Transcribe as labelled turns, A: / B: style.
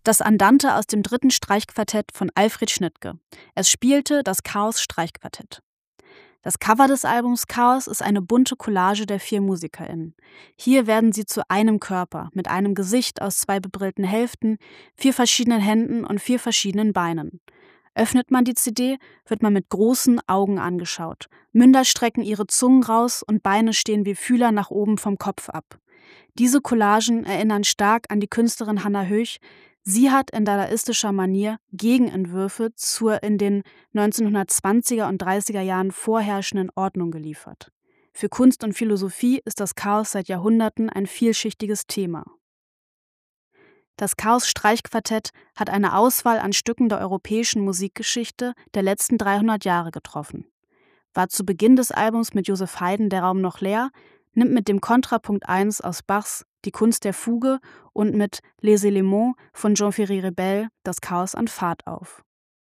A: Das Andante aus dem 3. Streichquartett von Alfred Schnittke. Es spielte das Chaos-Streichquartett. Das Cover des Albums Chaos ist eine bunte Collage der 4 MusikerInnen. Hier werden sie zu einem Körper, mit einem Gesicht aus 2 bebrillten Hälften, 4 verschiedenen Händen und 4 verschiedenen Beinen. Öffnet man die CD, wird man mit großen Augen angeschaut. Münder strecken ihre Zungen raus und Beine stehen wie Fühler nach oben vom Kopf ab. Diese Collagen erinnern stark an die Künstlerin Hannah Höch. Sie hat in dadaistischer Manier Gegenentwürfe zur in den 1920er und 30er Jahren vorherrschenden Ordnung geliefert. Für Kunst und Philosophie ist das Chaos seit Jahrhunderten ein vielschichtiges Thema. Das Chaos-Streichquartett hat eine Auswahl an Stücken der europäischen Musikgeschichte der letzten 300 Jahre getroffen. War zu Beginn des Albums mit Joseph Haydn der Raum noch leer, nimmt mit dem Kontrapunkt 1 aus Bachs Die Kunst der Fuge und mit Les Éléments von Jean-Ferry Rebel das Chaos an Fahrt auf.